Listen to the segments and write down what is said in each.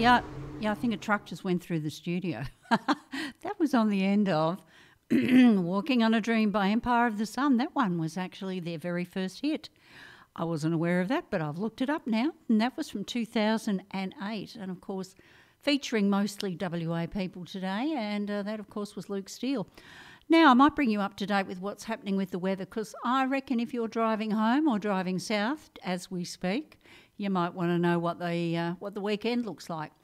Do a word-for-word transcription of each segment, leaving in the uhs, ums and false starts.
Yeah, yeah, I think a truck just went through the studio. That was on the end of Walking on a Dream by Empire of the Sun. That one was actually their very first hit. I wasn't aware of that, but I've looked it up now, and that was from two thousand eight, and of course featuring mostly W A people today, and uh, that of course was Luke Steele. Now I might bring you up to date with what's happening with the weather, because I reckon if you're driving home or driving south as we speak, you might want to know what the uh, what the weekend looks like.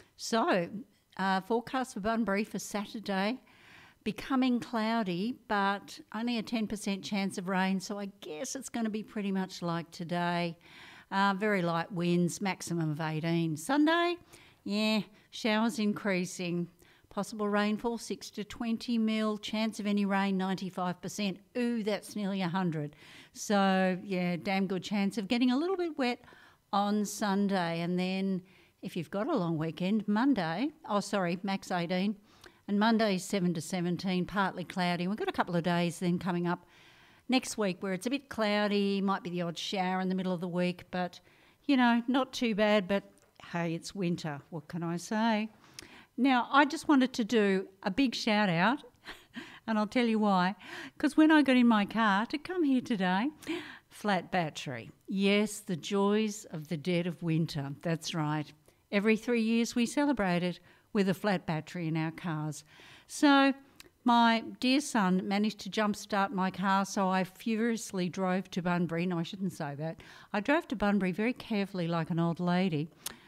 So, uh, forecast for Bunbury for Saturday, becoming cloudy, but only a ten percent chance of rain, so I guess it's going to be pretty much like today. Uh, very light winds, maximum of eighteen. Sunday, yeah, showers increasing. Possible rainfall, six to twenty mil. Chance of any rain, ninety-five percent. Ooh, that's nearly one hundred. So, yeah, damn good chance of getting a little bit wet on Sunday. And then if you've got a long weekend, Monday, oh, sorry, max eighteen. And Monday, seven to seventeen, partly cloudy. We've got a couple of days then coming up next week where it's a bit cloudy, might be the odd shower in the middle of the week, but, you know, not too bad. But, hey, it's winter. What can I say? Now, I just wanted to do a big shout out, and I'll tell you why. Because when I got in my car to come here today, flat battery. Yes, the joys of the dead of winter. That's right. Every three years we celebrate it with a flat battery in our cars. So my dear son managed to jumpstart my car, so I furiously drove to Bunbury. No, I shouldn't say that. I drove to Bunbury very carefully like an old lady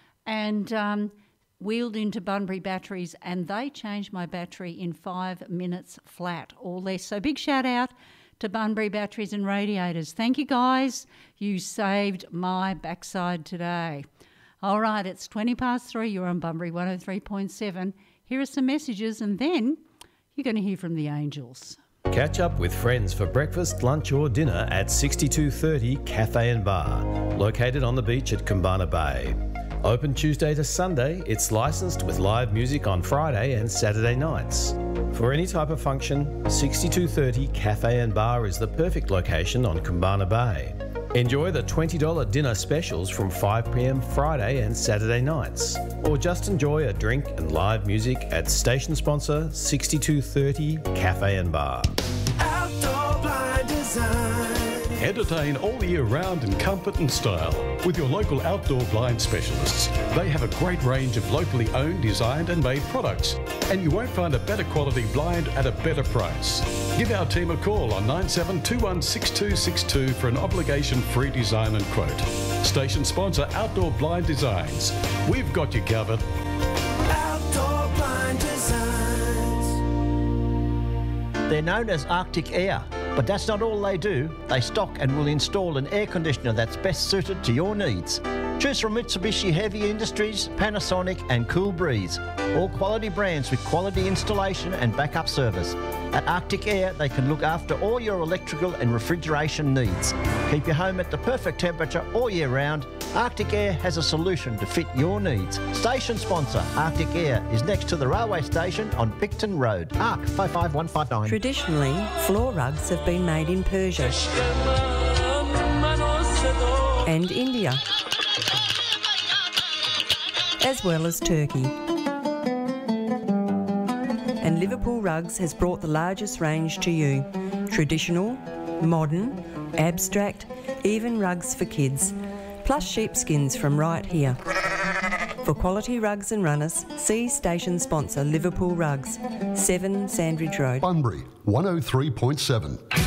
and um, wheeled into Bunbury Batteries, and they changed my battery in five minutes flat or less. So big shout out to Bunbury Batteries and Radiators. Thank you, guys. You saved my backside today. All right, it's twenty past three. You're on Bunbury one oh three point seven. Here are some messages, and then you're going to hear from the Angels. Catch up with friends for breakfast, lunch or dinner at sixty-two thirty Cafe and Bar, located on the beach at Kumbana Bay. Open Tuesday to Sunday, it's licensed with live music on Friday and Saturday nights. For any type of function, sixty-two thirty Cafe and Bar is the perfect location on Kumbana Bay. Enjoy the twenty dollars dinner specials from five p m Friday and Saturday nights. Or just enjoy a drink and live music at station sponsor sixty-two thirty Cafe and Bar. Outdoor Blind Design. Entertain all year round in comfort and style with your local outdoor blind specialists. They have a great range of locally owned, designed and made products, and you won't find a better quality blind at a better price. Give our team a call on nine seven two one six two six two for an obligation-free design and quote. Station sponsor Outdoor Blind Designs. We've got you covered. Outdoor Blind Designs. They're known as Arctic Air, but that's not all they do. They stock and will install an air conditioner that's best suited to your needs. Choose from Mitsubishi Heavy Industries, Panasonic and Cool Breeze. All quality brands with quality installation and backup service. At Arctic Air, they can look after all your electrical and refrigeration needs. Keep your home at the perfect temperature all year round. Arctic Air has a solution to fit your needs. Station sponsor Arctic Air is next to the railway station on Picton Road. A R C five five one five nine. Traditionally, floor rugs have been made in Persia and India, as well as Turkey. And Liverpool Rugs has brought the largest range to you. Traditional, modern, abstract, even rugs for kids, plus sheepskins from right here. For quality rugs and runners, see station sponsor Liverpool Rugs, seven Sandridge Road. Bunbury one oh three point seven.